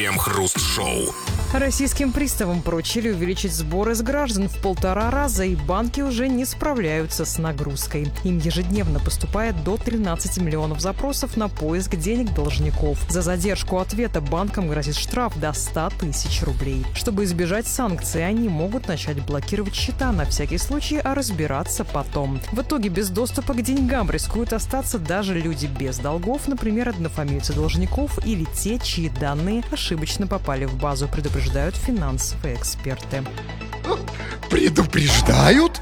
Крем-хруст-шоу. Российским приставам поручили увеличить сборы с граждан в 1,5 раза, и банки уже не справляются с нагрузкой. Им ежедневно поступает до 13 миллионов запросов на поиск денег должников. За задержку ответа банкам грозит штраф до 100 тысяч рублей. Чтобы избежать санкций, они могут начать блокировать счета на всякий случай, а разбираться потом. В итоге без доступа к деньгам рискуют остаться даже люди без долгов, например, однофамильцы должников или те, чьи данные ошибочно попали в базу, предупреждают финансовые эксперты. Предупреждают?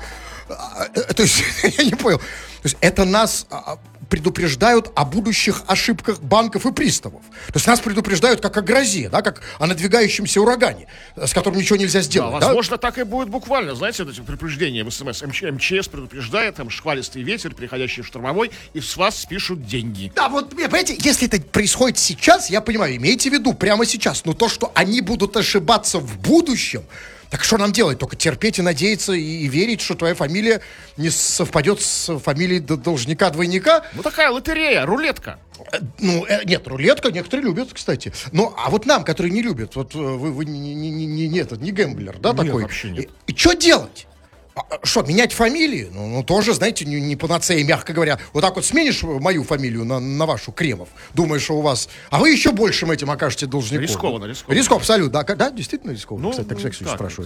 То есть, я не понял. То есть, это нас предупреждают о будущих ошибках банков и приставов. То есть, нас предупреждают как о грозе, да, как о надвигающемся урагане, с которым ничего нельзя сделать. Да, возможно, так и будет буквально. Знаете, эти предупреждения в СМС. МЧС предупреждает, там шквалистый ветер, переходящий в штормовой, и с вас спишут деньги. Да, вот, понимаете, если это происходит сейчас, я понимаю, имейте в виду, прямо сейчас. Но то, что они будут ошибаться в будущем, так что нам делать? Только терпеть и надеяться и верить, что твоя фамилия не совпадет с фамилией должника-двойника? Ну, такая лотерея, рулетка. Нет, рулетка некоторые любят, кстати. Ну, а вот нам, которые не любят, вот вы не гэмблер, да, нет, такой? Вообще нет. И что делать? Что, менять фамилии? Ну, тоже, знаете, не панацея, мягко говоря. Вот так вот сменишь мою фамилию на вашу, Кремов, думаешь, что у вас... А вы еще большим этим окажете должником. Рискованно. Рискованно, абсолютно. Да, действительно рискованно, кстати, так всякий случай спрашиваю.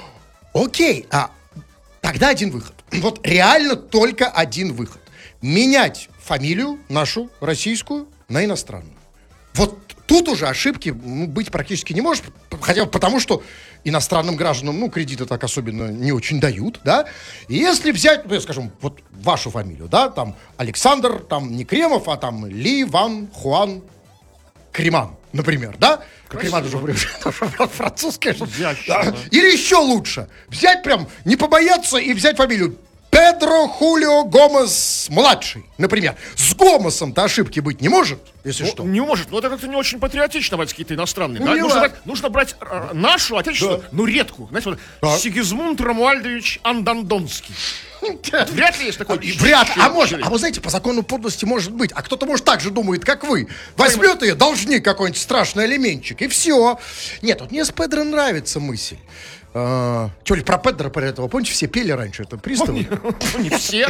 Окей, тогда один выход. Вот реально только один выход. Менять фамилию нашу, российскую, на иностранную. Вот тут уже ошибки быть практически не может, хотя бы потому, что иностранным гражданам, кредиты так особенно не очень дают, да. И если взять, скажем, вот вашу фамилию, да, там Александр, там не Кремов, а там Ли, Ван, Хуан, Креман, например, да? Креман уже французское. Или еще лучше, взять прям, не побояться и взять фамилию Педро Хулио Гомес-младший, например. С Гомесом-то ошибки быть не может, если что. Не может, но это как-то не очень патриотично брать какие-то иностранные. Нужно брать нашу, отечественную, редкую. Знаете, вот Сигизмунд Ромуальдович Андандонский. Вряд ли есть такой. Вряд ли. А вы знаете, по закону подлости может быть. А кто-то, может, так же думает, как вы. Возьмет ее должник какой-нибудь страшный элементчик, и все. Нет, вот мне с Педро нравится мысль. Что ли, про Педро, про этого, помните, все пели раньше, это приставы? Не все.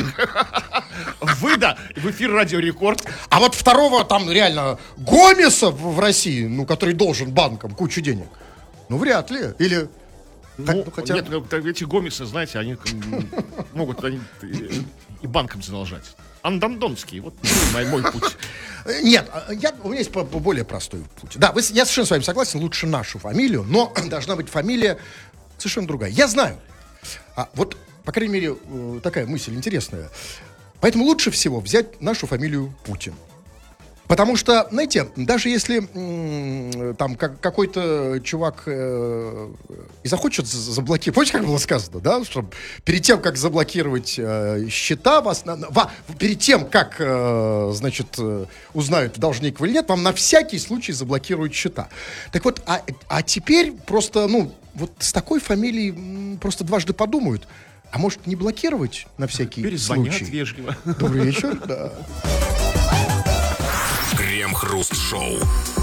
Вы, да, в эфир Радио Рекорд. А вот второго там реально Гомеса в России, который должен банкам кучу денег, вряд ли. Или... Нет, эти Гомесы, знаете, они могут и банкам задолжать. Андандонский, вот мой путь. Нет, у меня есть более простой путь. Да, я совершенно с вами согласен, лучше нашу фамилию, но должна быть фамилия совершенно другая. Я знаю. Вот, по крайней мере, такая мысль интересная. Поэтому лучше всего взять нашу фамилию Путин. Потому что, знаете, даже если там какой-то чувак и захочет заблокировать, помните, как было сказано, да, что перед тем, как заблокировать счета, перед тем, как, узнают, должник вы или нет, вам на всякий случай заблокируют счета. Так вот, а теперь просто, вот с такой фамилией просто дважды подумают, а может не блокировать на всякий перезвонят случай? Вежливо. Добрый вечер, да. Крем-хруст-шоу.